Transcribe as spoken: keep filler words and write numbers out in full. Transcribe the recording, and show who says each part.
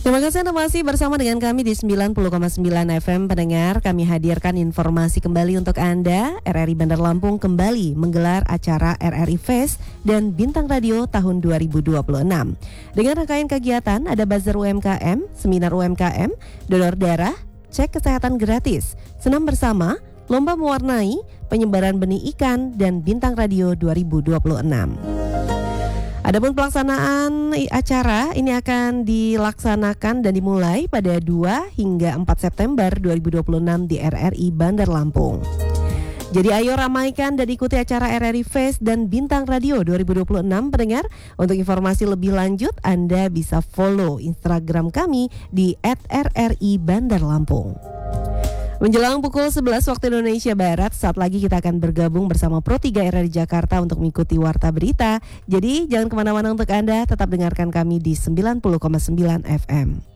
Speaker 1: Terima kasih Anda masih bersama dengan kami di sembilan puluh koma sembilan F M. Pendengar, kami hadirkan informasi kembali untuk Anda. R R I Bandar Lampung kembali menggelar acara R R I Fest dan Bintang Radio tahun dua ribu dua puluh enam. Dengan rangkaian kegiatan ada bazar U M K M, seminar U M K M, donor darah, cek kesehatan gratis, senam bersama, lomba mewarnai, penyebaran benih ikan, dan Bintang Radio dua ribu dua puluh enam. Adapun pelaksanaan acara ini akan dilaksanakan dan dimulai pada dua hingga empat September dua ribu dua puluh enam di R R I Bandar Lampung. Jadi ayo ramaikan dan ikuti acara R R I Fest dan Bintang Radio dua ribu dua puluh enam, pendengar. Untuk informasi lebih lanjut, Anda bisa follow Instagram kami di et r r i bandar lampung. Menjelang pukul sebelas waktu Indonesia Barat, saat lagi kita akan bergabung bersama Pro tiga R R I Jakarta untuk mengikuti Warta Berita. Jadi jangan kemana-mana untuk Anda, tetap dengarkan kami di sembilan puluh koma sembilan F M.